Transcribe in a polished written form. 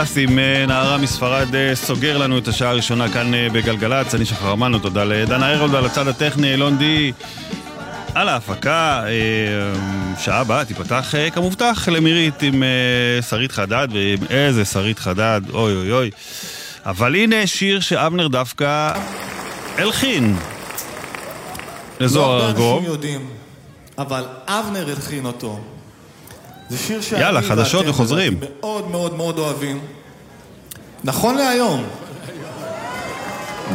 עם נערה מספרד סוגר לנו את השעה הראשונה כאן בגלגלץ. אני שחר אמנו, תודה לדנה הרולד ועל הצד הטכני אלון די על ההפקה. שעה הבאה תיפתח כמובטח למירית עם שרית חדד, ועם איזה שרית חדד, אוי אוי אוי. אבל הנה שיר שאבנר דווקא אלחין לזוהר ארגוב. לא הרבה אנשים יודעים, אבל אבנר אלחין אותו. זה שיר שאני יאללה, חדשות וחוזרים. מאוד מאוד מאוד אוהבים. נכון להיום,